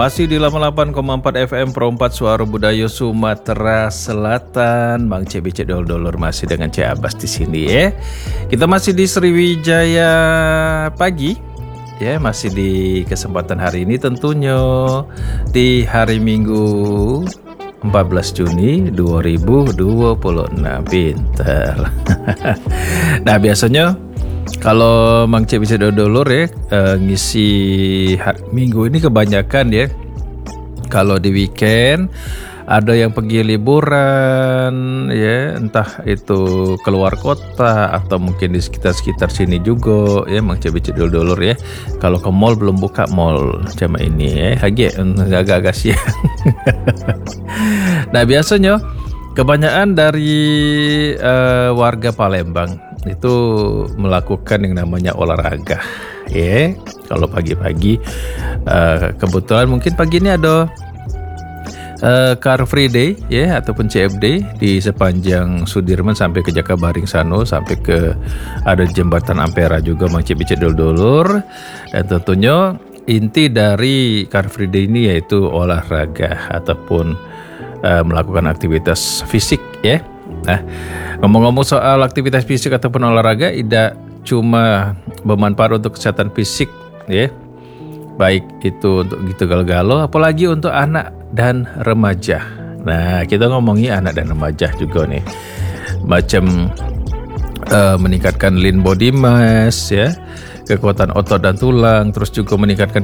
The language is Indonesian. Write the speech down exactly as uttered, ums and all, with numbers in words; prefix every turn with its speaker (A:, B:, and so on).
A: Masih di delapan puluh delapan koma empat F M Pro empat Suara Budaya Sumatera Selatan. Bang C B C Dol-Dolor masih dengan C Abbas di sini ya. Kita masih di Sriwijaya pagi ya, masih di kesempatan hari ini tentunya di hari Minggu empat belas Juni dua ribu dua puluh enam. Pinter. Nah, biasanya kalau Mang C bisa dodolor ya, uh, ngisi hari Minggu ini kebanyakan ya. Kalau di weekend ada yang pergi liburan ya, entah itu keluar kota atau mungkin di sekitar-sekitar sini juga ya, Mang C bisa dodolor ya. Kalau ke mall belum buka mall jam ini ya, lagi agak-agak siang. Nah, biasanya kebanyakan dari uh, warga Palembang itu melakukan yang namanya olahraga ya. Kalau pagi-pagi uh, kebetulan mungkin pagi ini ada uh, Car Free Day ya, ataupun C F D di sepanjang Sudirman sampai ke Jakabaring Sano, sampai ke ada jembatan Ampera juga, Mang C B C Dol-Dolor. Dan tentunya inti dari Car Free Day ini yaitu olahraga ataupun uh, melakukan aktivitas fisik ya. Nah, ngomong-ngomong soal aktivitas fisik ataupun olahraga, tidak cuma bermanfaat untuk kesehatan fisik ya, baik itu untuk gitu galau-galau, apalagi untuk anak dan remaja. Nah, kita ngomongin anak dan remaja juga nih, macam uh, meningkatkan lean body mass ya, kekuatan otot dan tulang, terus juga meningkatkan